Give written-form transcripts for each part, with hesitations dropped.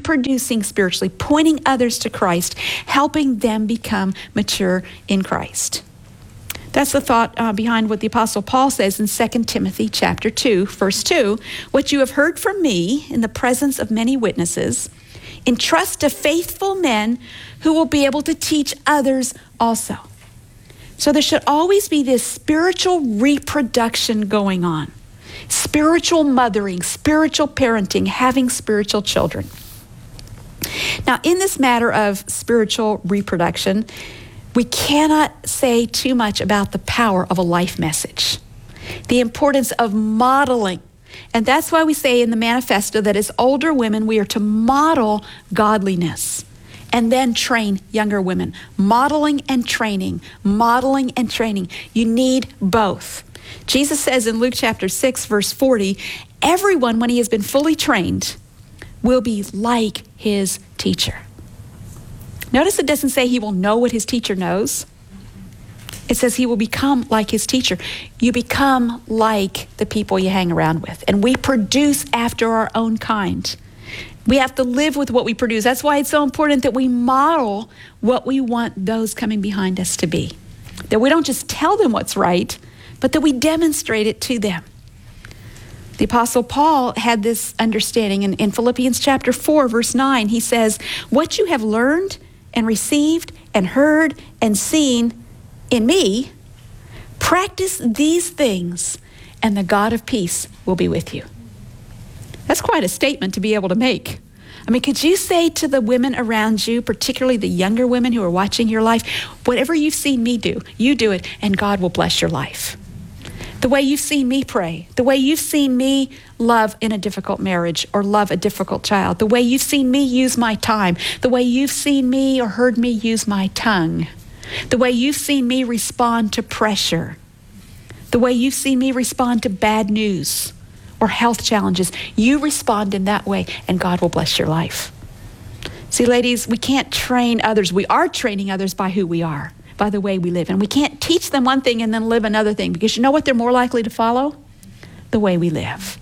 reproducing spiritually, pointing others to Christ, helping them become mature in Christ. That's the thought behind what the Apostle Paul says in 2 Timothy chapter 2, verse 2. What you have heard from me in the presence of many witnesses, entrust to faithful men who will be able to teach others also. So there should always be this spiritual reproduction going on. Spiritual mothering, spiritual parenting, having spiritual children. Now, in this matter of spiritual reproduction, we cannot say too much about the power of a life message, the importance of modeling. And that's why we say in the manifesto that as older women, we are to model godliness and then train younger women. Modeling and training, modeling and training. You need both. Jesus says in Luke chapter 6, verse 40, everyone, when he has been fully trained, will be like his teacher. Notice it doesn't say he will know what his teacher knows. It says he will become like his teacher. You become like the people you hang around with. And we produce after our own kind. We have to live with what we produce. That's why it's so important that we model what we want those coming behind us to be. That we don't just tell them what's right, but that we demonstrate it to them. The Apostle Paul had this understanding in Philippians chapter 4, verse 9. He says, what you have learned and received and heard and seen in me, practice these things, and the God of peace will be with you. That's quite a statement to be able to make. I mean, could you say to the women around you, particularly the younger women who are watching your life, whatever you've seen me do, you do it, and God will bless your life. The way you've seen me pray, the way you've seen me love in a difficult marriage or love a difficult child, the way you've seen me use my time, the way you've seen me or heard me use my tongue, the way you've seen me respond to pressure, the way you've seen me respond to bad news or health challenges, you respond in that way and God will bless your life. See, ladies, we can't train others. We are training others by who we are, by the way we live. And we can't teach them one thing and then live another thing, because you know what they're more likely to follow? The way we live.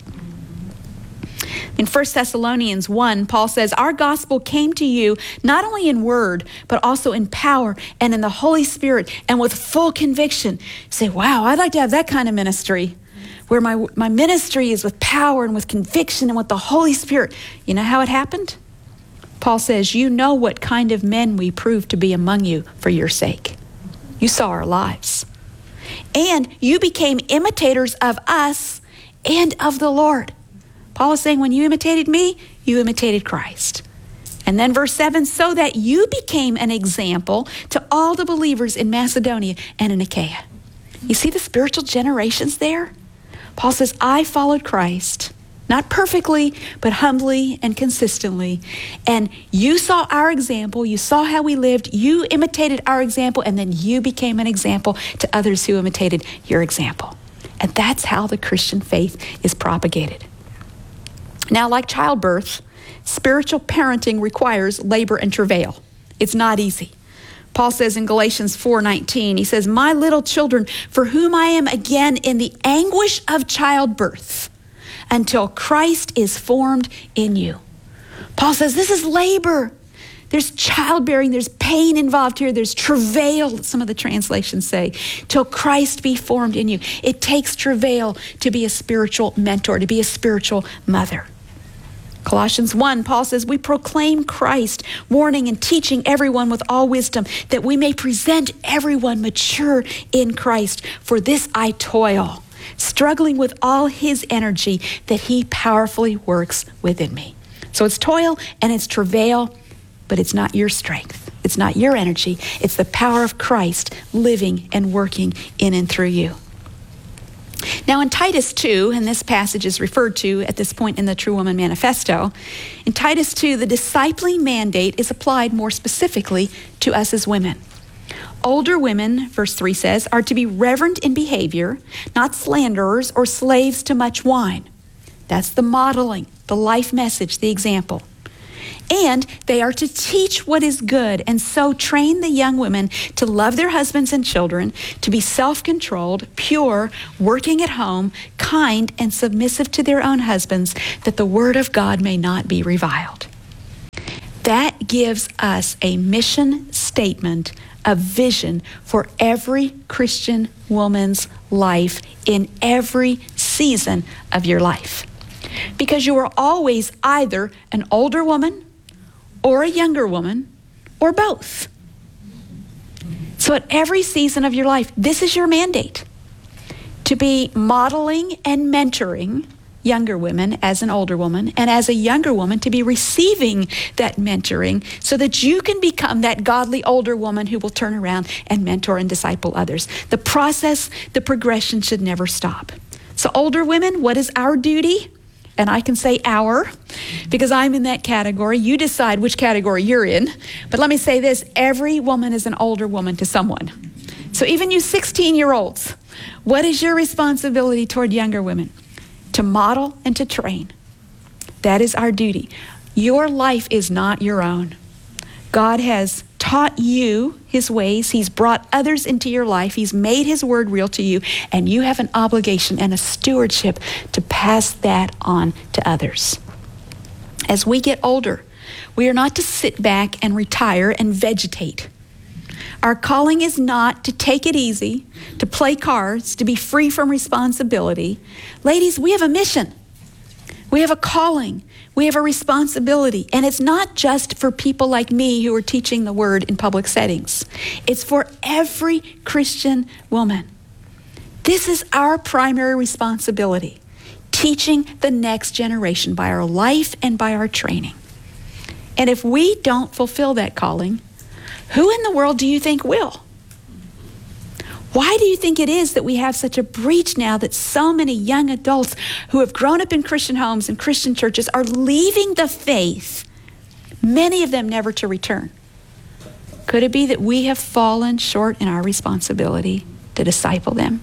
In 1 Thessalonians 1, Paul says, our gospel came to you not only in word, but also in power and in the Holy Spirit and with full conviction. You say, wow, I'd like to have that kind of ministry, where my ministry is with power and with conviction and with the Holy Spirit. You know how it happened? Paul says, you know what kind of men we proved to be among you for your sake. You saw our lives. And you became imitators of us and of the Lord. Paul is saying, when you imitated me, you imitated Christ. And then verse 7, so that you became an example to all the believers in Macedonia and in Achaia. You see the spiritual generations there? Paul says, I followed Christ, not perfectly, but humbly and consistently. And you saw our example. You saw how we lived. You imitated our example, and then you became an example to others who imitated your example. And that's how the Christian faith is propagated. Now, like childbirth, spiritual parenting requires labor and travail. It's not easy. Paul says in Galatians 4:19, he says, my little children, for whom I am again in the anguish of childbirth, until Christ is formed in you. Paul says this is labor. There's childbearing, there's pain involved here, there's travail, some of the translations say, till Christ be formed in you. It takes travail to be a spiritual mentor, to be a spiritual mother. Colossians 1, Paul says, we proclaim Christ, warning and teaching everyone with all wisdom, that we may present everyone mature in Christ. For this I toil, struggling with all his energy that he powerfully works within me. So it's toil and it's travail, but it's not your strength. It's not your energy. It's the power of Christ living and working in and through you. Now in Titus 2, and this passage is referred to at this point in the True Woman Manifesto, in Titus 2, the discipling mandate is applied more specifically to us as women. Older women, verse 3 says, are to be reverent in behavior, not slanderers or slaves to much wine. That's the modeling, the life message, the example. And they are to teach what is good, and so train the young women to love their husbands and children, to be self-controlled, pure, working at home, kind, and submissive to their own husbands, that the word of God may not be reviled. That gives us a mission statement, a vision for every Christian woman's life in every season of your life. Because you are always either an older woman or a younger woman or both. So at every season of your life, this is your mandate, to be modeling and mentoring younger women as an older woman, and as a younger woman to be receiving that mentoring so that you can become that godly older woman who will turn around and mentor and disciple others. The process, the progression should never stop. So older women, what is our duty? And I can say our, because I'm in that category. You decide which category you're in. But let me say this, every woman is an older woman to someone. So even you 16-year-olds, what is your responsibility toward younger women? To model and to train. That is our duty. Your life is not your own. God has taught you his ways. He's brought others into your life. He's made his word real to you, and you have an obligation and a stewardship to pass that on to others. As we get older, we are not to sit back and retire and vegetate. Our calling is not to take it easy, to play cards, to be free from responsibility. Ladies, we have a mission. We have a calling. We have a responsibility. And it's not just for people like me who are teaching the word in public settings. It's for every Christian woman. This is our primary responsibility, teaching the next generation by our life and by our training. And if we don't fulfill that calling, who in the world do you think will? Why do you think it is that we have such a breach now that so many young adults who have grown up in Christian homes and Christian churches are leaving the faith, many of them never to return? Could it be that we have fallen short in our responsibility to disciple them?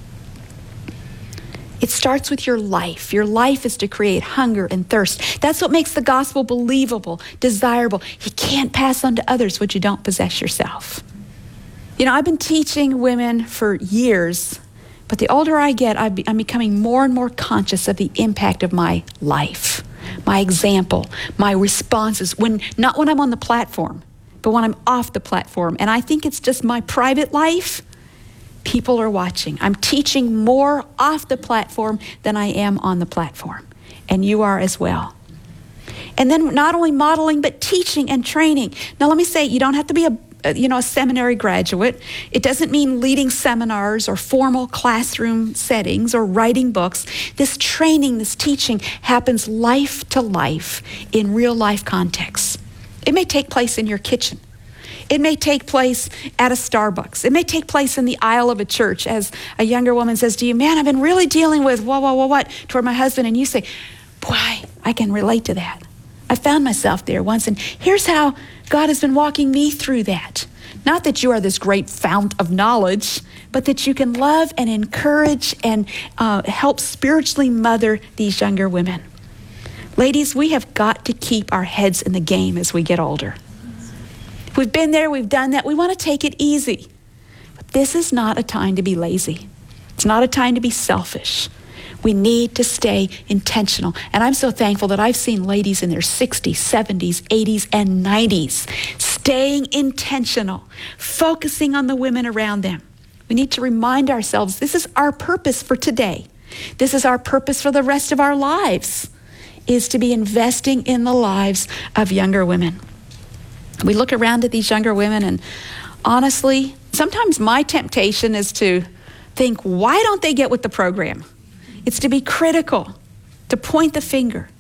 It starts with your life. Your life is to create hunger and thirst. That's what makes the gospel believable, desirable. You can't pass on to others what you don't possess yourself. You know, I've been teaching women for years, but the older I get, I'm becoming more and more conscious of the impact of my life, my example, my responses, not when I'm on the platform, but when I'm off the platform. And I think it's just my private life. People are watching. I'm teaching more off the platform than I am on the platform. And you are as well. And then not only modeling, but teaching and training. Now let me say, you don't have to be a seminary graduate. It doesn't mean leading seminars or formal classroom settings or writing books. This training, this teaching happens life to life in real life contexts. It may take place in your kitchen. It may take place at a Starbucks. It may take place in the aisle of a church as a younger woman says to you, man, I've been really dealing with what toward my husband. And you say, boy, I can relate to that. I found myself there once, and here's how God has been walking me through that. Not that you are this great fount of knowledge, but that you can love and encourage and help spiritually mother these younger women. Ladies, we have got to keep our heads in the game as we get older. We've been there, we've done that. We want to take it easy. But this is not a time to be lazy. It's not a time to be selfish. We need to stay intentional. And I'm so thankful that I've seen ladies in their 60s, 70s, 80s, and 90s staying intentional, focusing on the women around them. We need to remind ourselves this is our purpose for today. This is our purpose for the rest of our lives, is to be investing in the lives of younger women. We look around at these younger women, and honestly, sometimes my temptation is to think, why don't they get with the program? It's to be critical, to point the finger.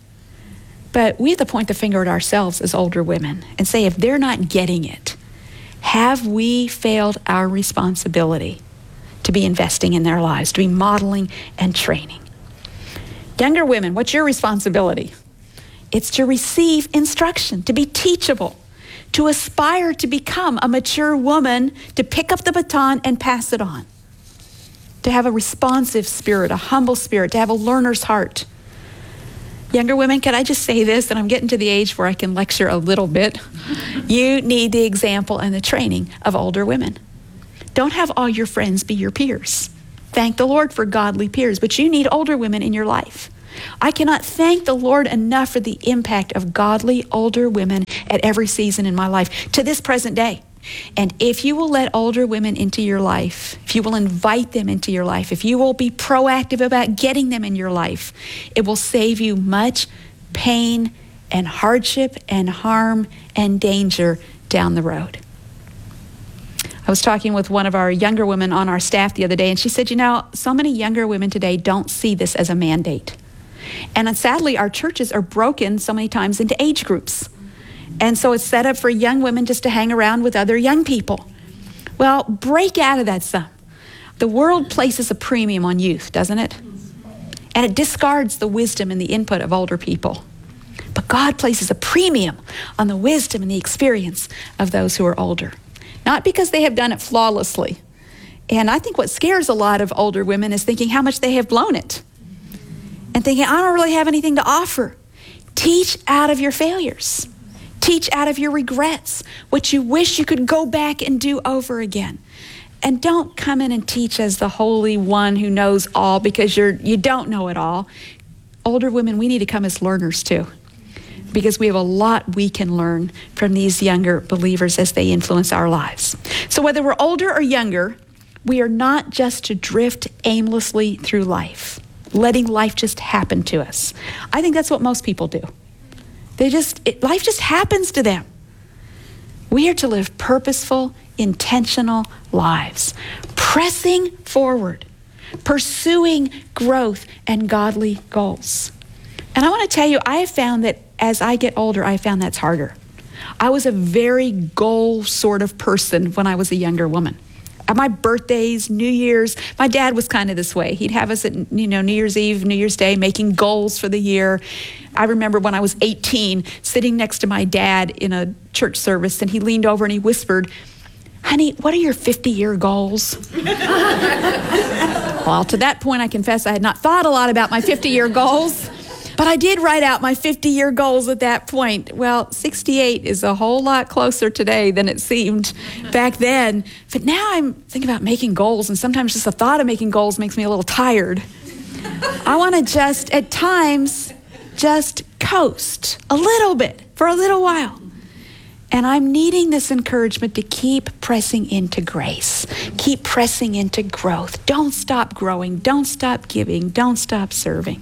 But we have to point the finger at ourselves as older women and say, if they're not getting it, have we failed our responsibility to be investing in their lives, to be modeling and training? Younger women, what's your responsibility? It's to receive instruction, to be teachable, to aspire to become a mature woman, to pick up the baton and pass it on, to have a responsive spirit, a humble spirit, to have a learner's heart. Younger women, can I just say this, and I'm getting to the age where I can lecture a little bit. You need the example and the training of older women. Don't have all your friends be your peers. Thank the Lord for godly peers, but you need older women in your life. I cannot thank the Lord enough for the impact of godly older women at every season in my life to this present day. And if you will let older women into your life, if you will invite them into your life, if you will be proactive about getting them in your life, it will save you much pain and hardship and harm and danger down the road. I was talking with one of our younger women on our staff the other day, and she said, so many younger women today don't see this as a mandate. And sadly, our churches are broken so many times into age groups. And so it's set up for young women just to hang around with other young people. Well, break out of that some. The world places a premium on youth, doesn't it? And it discards the wisdom and the input of older people. But God places a premium on the wisdom and the experience of those who are older. Not because they have done it flawlessly. And I think what scares a lot of older women is thinking how much they have blown it. And thinking, I don't really have anything to offer. Teach out of your failures. Teach out of your regrets, what you wish you could go back and do over again. And don't come in and teach as the Holy One who knows all, because you don't know it all. Older women, we need to come as learners too, because we have a lot we can learn from these younger believers as they influence our lives. So whether we're older or younger, we are not just to drift aimlessly through life, letting life just happen to us. I think that's what most people do. Life just happens to them. We are to live purposeful, intentional lives, pressing forward, pursuing growth and godly goals. And I want to tell you, I have found that as I get older, I found that's harder. I was a very goal sort of person when I was a younger woman. At my birthdays, New Year's, my dad was kind of this way. He'd have us at New Year's Eve, New Year's Day, making goals for the year. I remember when I was 18, sitting next to my dad in a church service, and he leaned over and he whispered, "Honey, what are your 50-year goals?" Well, to that point, I confess I had not thought a lot about my 50-year goals. But I did write out my 50-year goals at that point. Well, 68 is a whole lot closer today than it seemed back then. But now I'm thinking about making goals, and sometimes just the thought of making goals makes me a little tired. I want to just, at times, just coast a little bit for a little while. And I'm needing this encouragement to keep pressing into grace. Keep pressing into growth. Don't stop growing. Don't stop giving. Don't stop serving.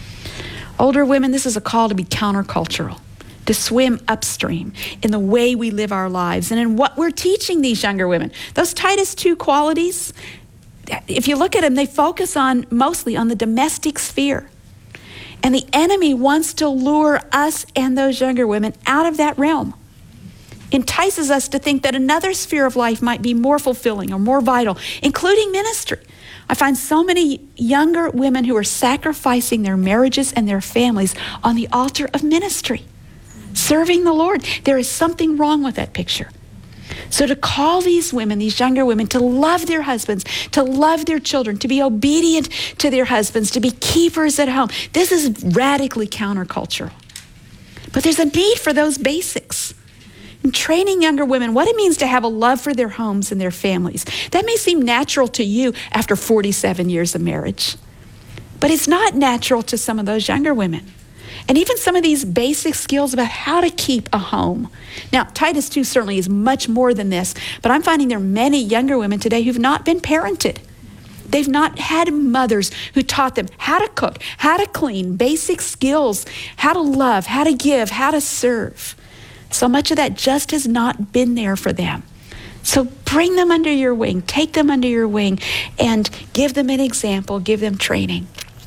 Older women, this is a call to be countercultural, to swim upstream in the way we live our lives and in what we're teaching these younger women. Those Titus 2 qualities, if you look at them, they focus mostly on the domestic sphere. And the enemy wants to lure us and those younger women out of that realm. Entices us to think that another sphere of life might be more fulfilling or more vital, including ministry. I find so many younger women who are sacrificing their marriages and their families on the altar of ministry, serving the Lord. There is something wrong with that picture. So to call these women, these younger women, to love their husbands, to love their children, to be obedient to their husbands, to be keepers at home, this is radically countercultural. But there's a need for those basics. And training younger women what it means to have a love for their homes and their families. That may seem natural to you after 47 years of marriage, but it's not natural to some of those younger women. And even some of these basic skills about how to keep a home. Now, Titus 2 certainly is much more than this, but I'm finding there are many younger women today who've not been parented. They've not had mothers who taught them how to cook, how to clean, basic skills, how to love, how to give, how to serve. So much of that just has not been there for them. So bring them under your wing, take them under your wing, and give them an example, give them training.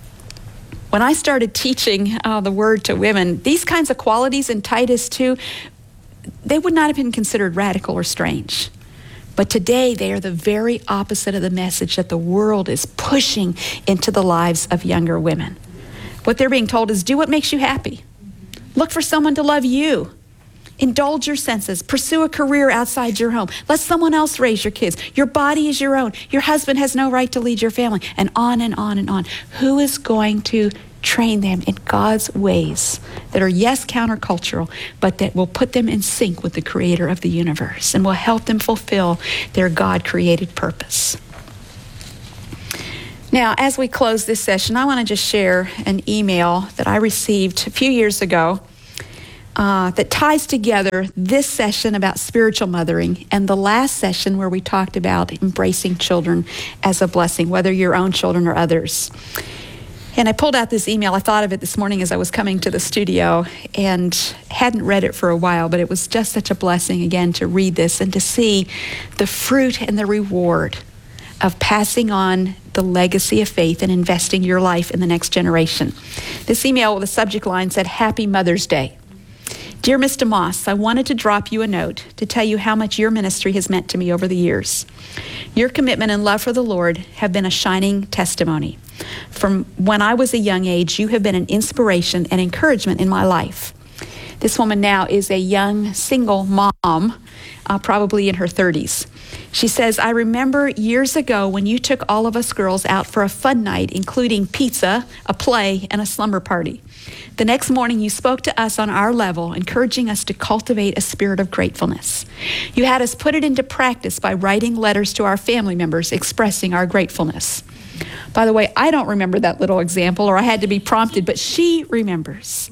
When I started teaching the word to women, these kinds of qualities in Titus 2, they would not have been considered radical or strange. But today, they are the very opposite of the message that the world is pushing into the lives of younger women. What they're being told is do what makes you happy. Look for someone to love you. Indulge your senses. Pursue a career outside your home. Let someone else raise your kids. Your body is your own. Your husband has no right to lead your family. And on and on and on. Who is going to train them in God's ways that are, yes, countercultural, but that will put them in sync with the creator of the universe and will help them fulfill their God-created purpose? Now, as we close this session, I want to just share an email that I received a few years ago that ties together this session about spiritual mothering and the last session where we talked about embracing children as a blessing, whether your own children or others. And I pulled out this email. I thought of it this morning as I was coming to the studio and hadn't read it for a while, but it was just such a blessing again to read this and to see the fruit and the reward of passing on the legacy of faith and investing your life in the next generation. This email with the subject line said, Happy Mother's Day. Dear Ms. DeMoss, I wanted to drop you a note to tell you how much your ministry has meant to me over the years. Your commitment and love for the Lord have been a shining testimony. From when I was a young age, you have been an inspiration and encouragement in my life. This woman now is a young single mom, probably in her 30s. She says, I remember years ago when you took all of us girls out for a fun night, including pizza, a play, and a slumber party. The next morning, you spoke to us on our level, encouraging us to cultivate a spirit of gratefulness. You had us put it into practice by writing letters to our family members expressing our gratefulness. By the way, I don't remember that little example, or I had to be prompted, but she remembers.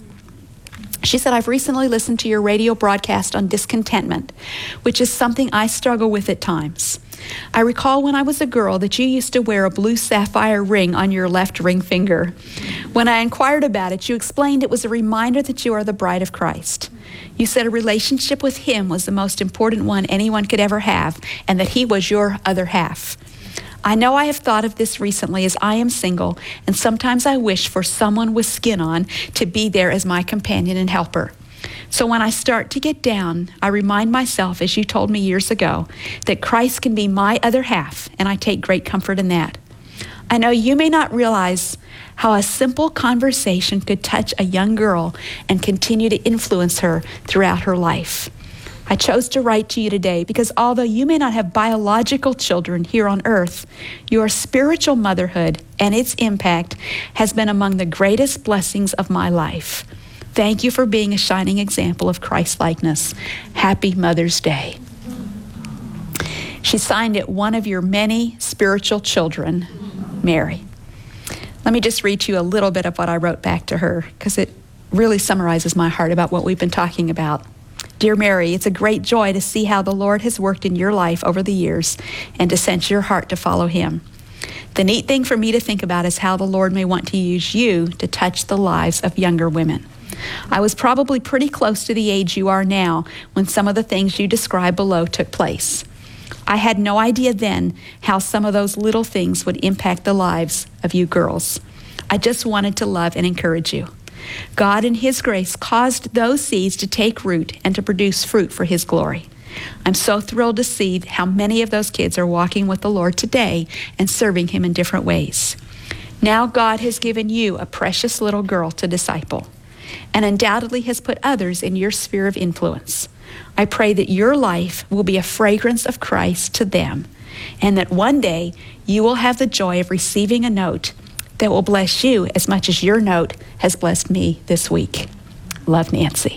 She said, I've recently listened to your radio broadcast on discontentment, which is something I struggle with at times. I recall when I was a girl that you used to wear a blue sapphire ring on your left ring finger. When I inquired about it, you explained it was a reminder that you are the bride of Christ. You said a relationship with Him was the most important one anyone could ever have, and that He was your other half. I know I have thought of this recently as I am single, and sometimes I wish for someone with skin on to be there as my companion and helper. So when I start to get down, I remind myself, as you told me years ago, that Christ can be my other half, and I take great comfort in that. I know you may not realize how a simple conversation could touch a young girl and continue to influence her throughout her life. I chose to write to you today because although you may not have biological children here on earth, your spiritual motherhood and its impact has been among the greatest blessings of my life. Thank you for being a shining example of Christ-likeness. Happy Mother's Day. She signed it, one of your many spiritual children, Mary. Let me just read to you a little bit of what I wrote back to her because it really summarizes my heart about what we've been talking about. Dear Mary, it's a great joy to see how the Lord has worked in your life over the years and to sense your heart to follow Him. The neat thing for me to think about is how the Lord may want to use you to touch the lives of younger women. I was probably pretty close to the age you are now when some of the things you describe below took place. I had no idea then how some of those little things would impact the lives of you girls. I just wanted to love and encourage you. God in His grace caused those seeds to take root and to produce fruit for His glory. I'm so thrilled to see how many of those kids are walking with the Lord today and serving Him in different ways. Now God has given you a precious little girl to disciple and undoubtedly has put others in your sphere of influence. I pray that your life will be a fragrance of Christ to them and that one day you will have the joy of receiving a note that will bless you as much as your note has blessed me this week. Love, Nancy.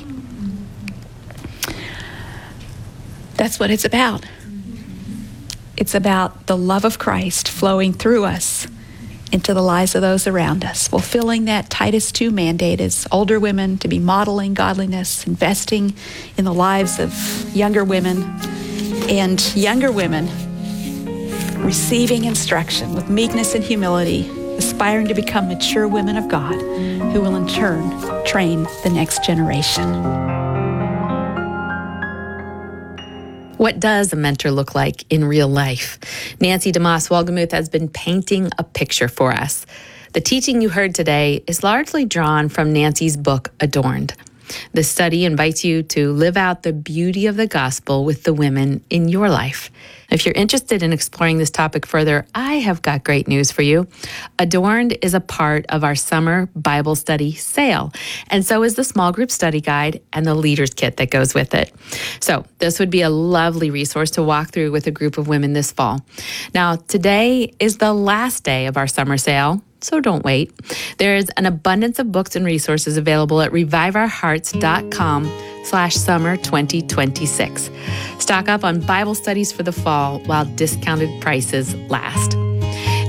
That's what it's about. It's about the love of Christ flowing through us into the lives of those around us, fulfilling that Titus 2 mandate as older women to be modeling godliness, investing in the lives of younger women, and younger women receiving instruction with meekness and humility, aspiring to become mature women of God who will in turn train the next generation. What does a mentor look like in real life? Nancy DeMoss Wolgemuth has been painting a picture for us. The teaching you heard today is largely drawn from Nancy's book, Adorned. This study invites you to live out the beauty of the gospel with the women in your life. If you're interested in exploring this topic further, I have got great news for you. Adorned is a part of our summer Bible study sale, and so is the small group study guide and the leader's kit that goes with it. So this would be a lovely resource to walk through with a group of women this fall. Now, today is the last day of our summer sale, so don't wait. There's an abundance of books and resources available at reviveourhearts.com/summer 2026. Stock up on Bible studies for the fall while discounted prices last.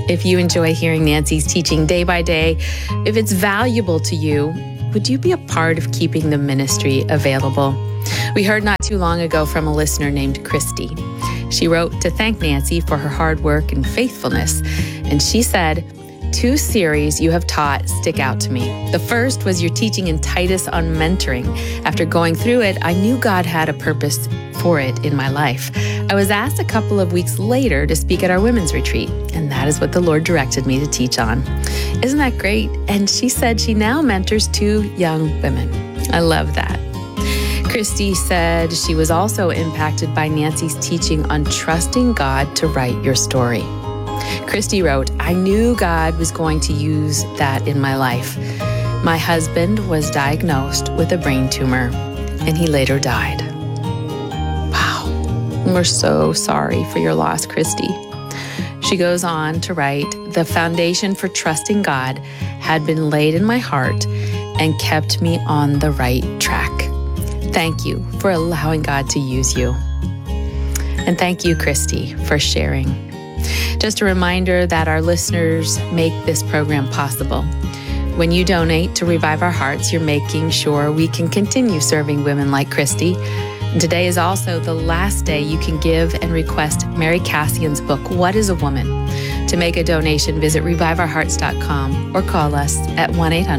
If you enjoy hearing Nancy's teaching day by day, if it's valuable to you, would you be a part of keeping the ministry available? We heard not too long ago from a listener named Christy. She wrote to thank Nancy for her hard work and faithfulness, and she said, "Two series you have taught stick out to me. The first was your teaching in Titus on mentoring. After going through it, I knew God had a purpose for it in my life. I was asked a couple of weeks later to speak at our women's retreat, and that is what the Lord directed me to teach on." Isn't that great? And she said she now mentors 2 young women. I love that. Christy said she was also impacted by Nancy's teaching on trusting God to write your story. Christy wrote, "I knew God was going to use that in my life. My husband was diagnosed with a brain tumor, and he later died." Wow. We're so sorry for your loss, Christy. She goes on to write, "The foundation for trusting God had been laid in my heart and kept me on the right track. Thank you for allowing God to use you." And thank you, Christy, for sharing. Just a reminder that our listeners make this program possible. When you donate to Revive Our Hearts, you're making sure we can continue serving women like Christy. And today is also the last day you can give and request Mary Cassian's book, What is a Woman? To make a donation, visit reviveourhearts.com or call us at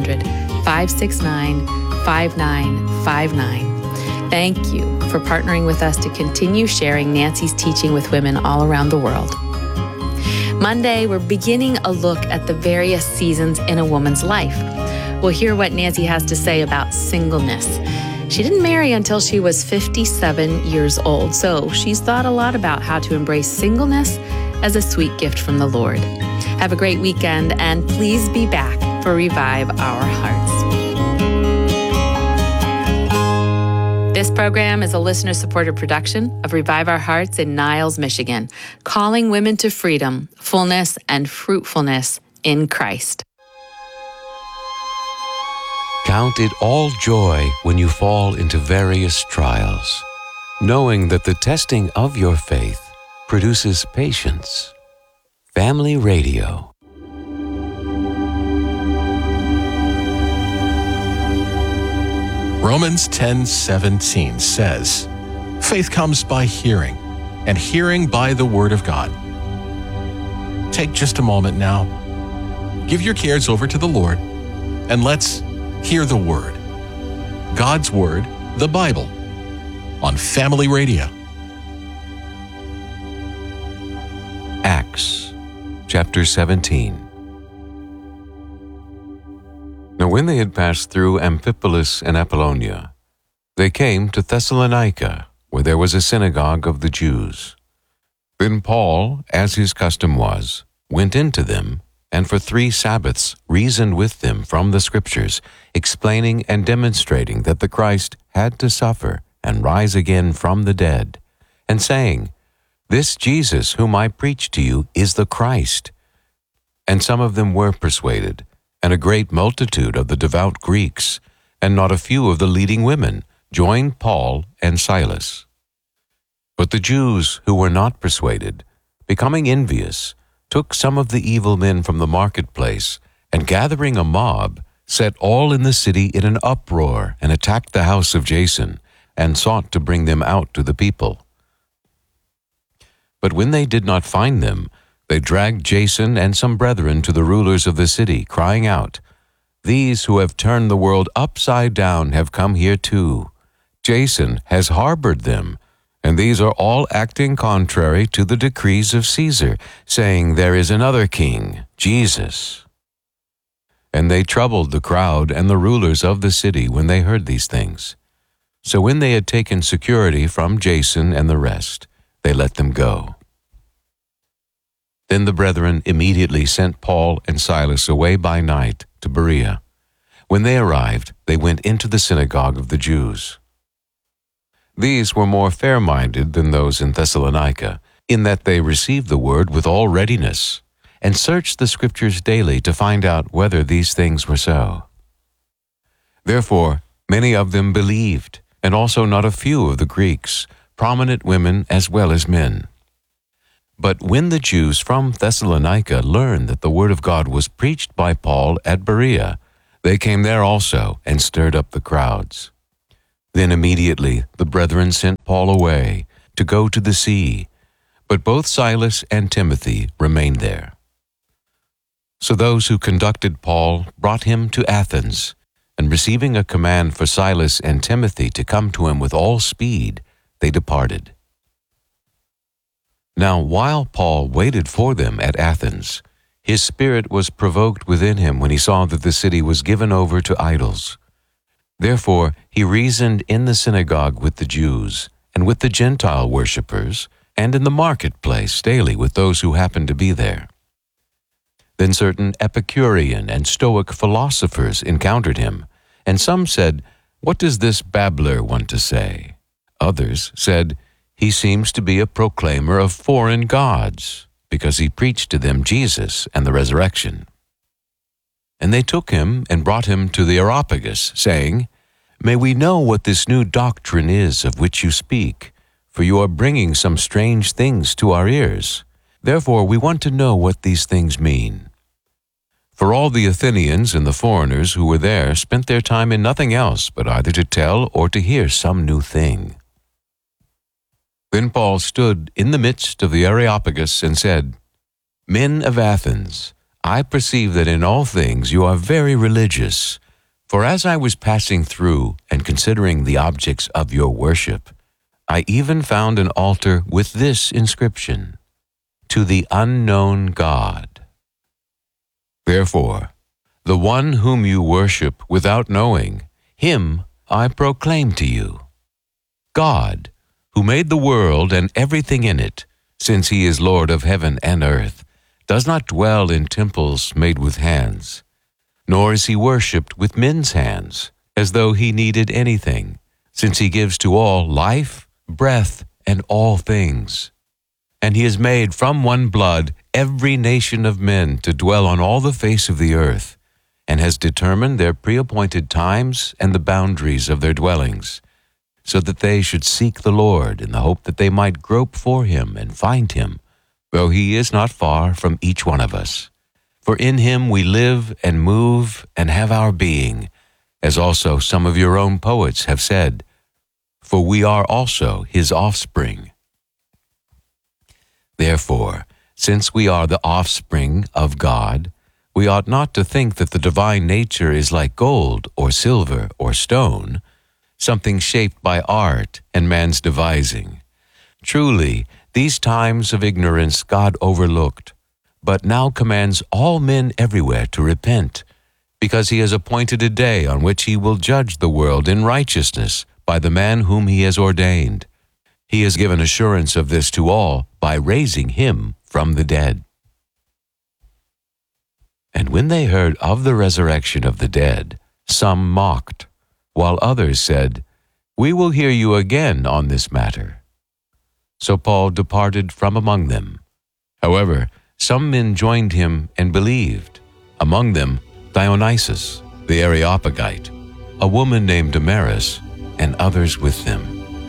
1-800-569-5959. Thank you for partnering with us to continue sharing Nancy's teaching with women all around the world. Monday, we're beginning a look at the various seasons in a woman's life. We'll hear what Nancy has to say about singleness. She didn't marry until she was 57 years old, so she's thought a lot about how to embrace singleness as a sweet gift from the Lord. Have a great weekend, and please be back for Revive Our Hearts. This program is a listener-supported production of Revive Our Hearts in Niles, Michigan, calling women to freedom, fullness, and fruitfulness in Christ. Count it all joy when you fall into various trials, knowing that the testing of your faith produces patience. Family Radio. Romans 10:17 says, "Faith comes by hearing, and hearing by the Word of God." Take just a moment now. Give your cares over to the Lord, and let's hear the Word. God's Word, the Bible, on Family Radio. Acts chapter 17. Now when they had passed through Amphipolis and Apollonia, they came to Thessalonica, where there was a synagogue of the Jews. Then Paul, as his custom was, went into them, and for 3 Sabbaths reasoned with them from the Scriptures, explaining and demonstrating that the Christ had to suffer and rise again from the dead, and saying, "This Jesus whom I preach to you is the Christ." And some of them were persuaded, and a great multitude of the devout Greeks, and not a few of the leading women, joined Paul and Silas. But the Jews who were not persuaded, becoming envious, took some of the evil men from the marketplace, and gathering a mob, set all in the city in an uproar, and attacked the house of Jason, and sought to bring them out to the people. But when they did not find them, they dragged Jason and some brethren to the rulers of the city, crying out, "These who have turned the world upside down have come here too. Jason has harbored them, and these are all acting contrary to the decrees of Caesar, saying there is another king, Jesus." And they troubled the crowd and the rulers of the city when they heard these things. So when they had taken security from Jason and the rest, they let them go. Then the brethren immediately sent Paul and Silas away by night to Berea. When they arrived, they went into the synagogue of the Jews. These were more fair-minded than those in Thessalonica, in that they received the word with all readiness, and searched the Scriptures daily to find out whether these things were so. Therefore, many of them believed, and also not a few of the Greeks, prominent women as well as men. But when the Jews from Thessalonica learned that the word of God was preached by Paul at Berea, they came there also and stirred up the crowds. Then immediately the brethren sent Paul away to go to the sea, but both Silas and Timothy remained there. So those who conducted Paul brought him to Athens, and receiving a command for Silas and Timothy to come to him with all speed, they departed. Now while Paul waited for them at Athens, his spirit was provoked within him when he saw that the city was given over to idols. Therefore he reasoned in the synagogue with the Jews, and with the Gentile worshippers, and in the marketplace daily with those who happened to be there. Then certain Epicurean and Stoic philosophers encountered him, and some said, "What does this babbler want to say?" Others said, "He seems to be a proclaimer of foreign gods, because he preached to them Jesus and the resurrection." And they took him and brought him to the Areopagus, saying, "May we know what this new doctrine is of which you speak, for you are bringing some strange things to our ears. Therefore we want to know what these things mean." For all the Athenians and the foreigners who were there spent their time in nothing else but either to tell or to hear some new thing. Then Paul stood in the midst of the Areopagus and said, "Men of Athens, I perceive that in all things you are very religious. For as I was passing through and considering the objects of your worship, I even found an altar with this inscription, 'To the unknown God.' Therefore, the one whom you worship without knowing, him I proclaim to you. God, who made the world and everything in it, since he is Lord of heaven and earth, does not dwell in temples made with hands, nor is he worshipped with men's hands, as though he needed anything, since he gives to all life, breath, and all things. And he has made from one blood every nation of men to dwell on all the face of the earth, and has determined their pre-appointed times and the boundaries of their dwellings, so that they should seek the Lord in the hope that they might grope for him and find him, though he is not far from each one of us. For in him we live and move and have our being, as also some of your own poets have said, for we are also his offspring. Therefore, since we are the offspring of God, we ought not to think that the divine nature is like gold or silver or stone, something shaped by art and man's devising. Truly, these times of ignorance God overlooked, but now commands all men everywhere to repent, because he has appointed a day on which he will judge the world in righteousness by the man whom he has ordained. He has given assurance of this to all by raising him from the dead. And when they heard of the resurrection of the dead, some mocked, while others said, "We will hear you again on this matter." So Paul departed from among them. However, some men joined him and believed, among them Dionysius, the Areopagite, a woman named Damaris, and others with them.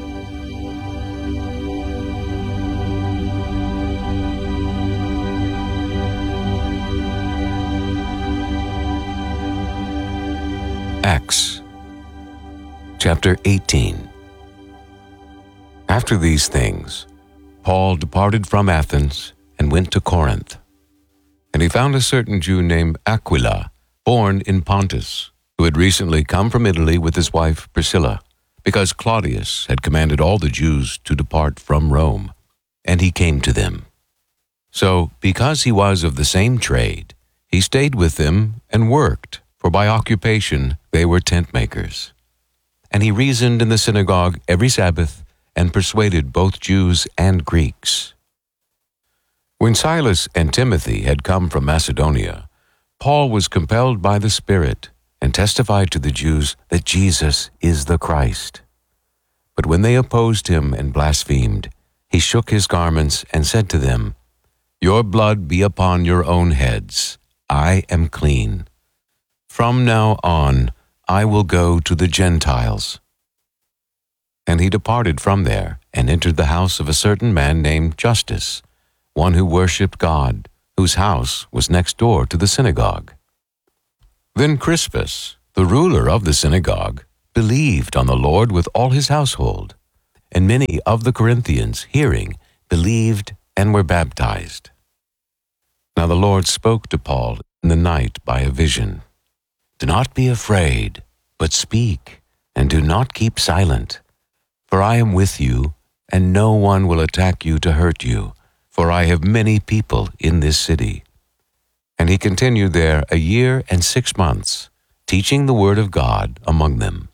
Acts chapter 18. After these things, Paul departed from Athens and went to Corinth. And he found a certain Jew named Aquila, born in Pontus, who had recently come from Italy with his wife Priscilla, because Claudius had commanded all the Jews to depart from Rome, and he came to them. So, because he was of the same trade, he stayed with them and worked, for by occupation they were tent makers. And he reasoned in the synagogue every Sabbath, and persuaded both Jews and Greeks. When Silas and Timothy had come from Macedonia, Paul was compelled by the Spirit and testified to the Jews that Jesus is the Christ. But when they opposed him and blasphemed, he shook his garments and said to them, "Your blood be upon your own heads. I am clean. From now on, I will go to the Gentiles." And he departed from there and entered the house of a certain man named Justus, one who worshipped God, whose house was next door to the synagogue. Then Crispus, the ruler of the synagogue, believed on the Lord with all his household, and many of the Corinthians, hearing, believed and were baptized. Now the Lord spoke to Paul in the night by a vision. Do not be afraid, but speak, and do not keep silent. For I am with you, and no one will attack you to hurt you, for I have many people in this city. And he continued there 1 year and 6 months, teaching the word of God among them.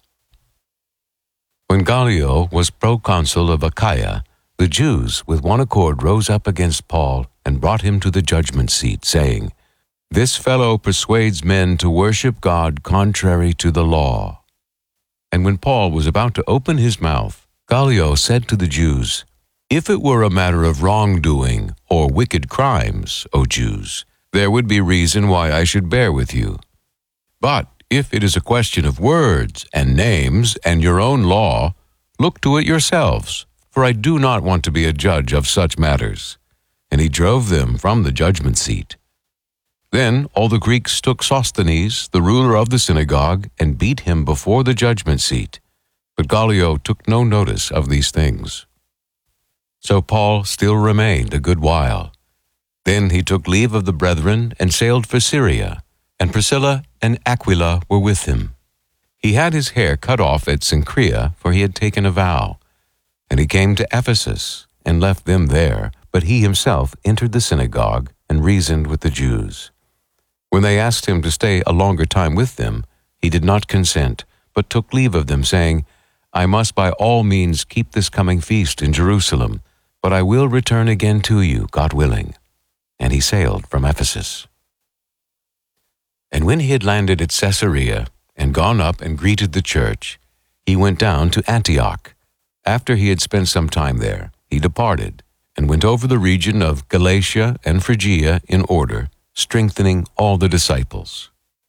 When Gallio was proconsul of Achaia, the Jews with one accord rose up against Paul and brought him to the judgment seat, saying, This fellow persuades men to worship God contrary to the law. And when Paul was about to open his mouth, Gallio said to the Jews, If it were a matter of wrongdoing or wicked crimes, O Jews, there would be reason why I should bear with you. But if it is a question of words and names and your own law, look to it yourselves, for I do not want to be a judge of such matters. And he drove them from the judgment seat. Then all the Greeks took Sosthenes, the ruler of the synagogue, and beat him before the judgment seat. But Gallio took no notice of these things. So Paul still remained a good while. Then he took leave of the brethren and sailed for Syria, and Priscilla and Aquila were with him. He had his hair cut off at Cenchrea, for he had taken a vow. And he came to Ephesus, and left them there, but he himself entered the synagogue and reasoned with the Jews. When they asked him to stay a longer time with them, he did not consent, but took leave of them, saying, I must by all means keep this coming feast in Jerusalem, but I will return again to you, God willing. And he sailed from Ephesus. And when he had landed at Caesarea, and gone up and greeted the church, he went down to Antioch. After he had spent some time there, he departed, and went over the region of Galatia and Phrygia in order, strengthening all the disciples.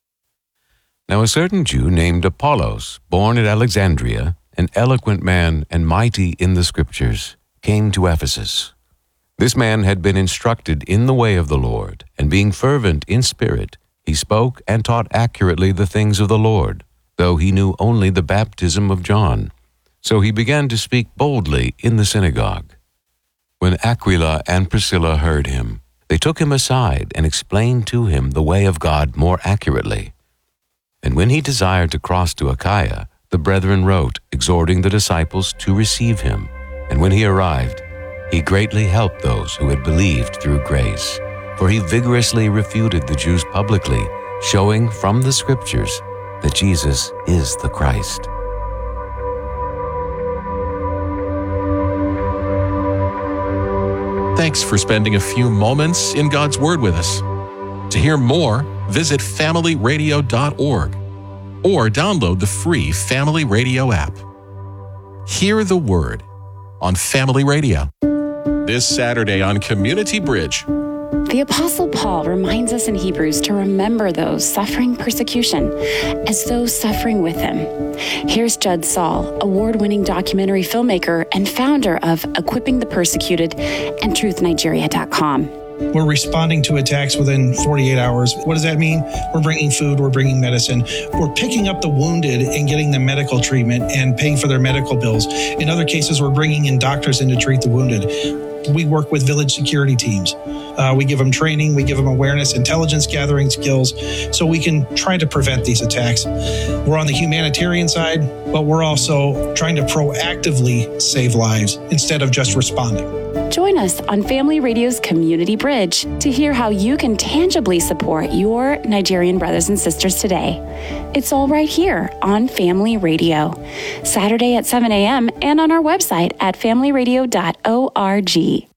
Now a certain Jew named Apollos, born at Alexandria, an eloquent man and mighty in the Scriptures, came to Ephesus. This man had been instructed in the way of the Lord, and being fervent in spirit, he spoke and taught accurately the things of the Lord, though he knew only the baptism of John. So he began to speak boldly in the synagogue. When Aquila and Priscilla heard him, they took him aside and explained to him the way of God more accurately. And when he desired to cross to Achaia, the brethren wrote, exhorting the disciples to receive him. And when he arrived, he greatly helped those who had believed through grace. For he vigorously refuted the Jews publicly, showing from the Scriptures that Jesus is the Christ. Thanks for spending a few moments in God's Word with us. To hear more, visit familyradio.org or download the free Family Radio app. Hear the Word on Family Radio. This Saturday on Community Bridge. The Apostle Paul reminds us in Hebrews to remember those suffering persecution as those suffering with him. Here's Judd Saul, award-winning documentary filmmaker and founder of Equipping the Persecuted and TruthNigeria.com. We're responding to attacks within 48 hours. What does that mean? We're bringing food, we're bringing medicine. We're picking up the wounded and getting them medical treatment and paying for their medical bills. In other cases, we're bringing in doctors in to treat the wounded. We work with village security teams. We give them training, we give them awareness, intelligence gathering skills, so we can try to prevent these attacks. We're on the humanitarian side, but we're also trying to proactively save lives instead of just responding. Join us on Family Radio's Community Bridge to hear how you can tangibly support your Nigerian brothers and sisters today. It's all right here on Family Radio, Saturday at 7 a.m. and on our website at familyradio.org.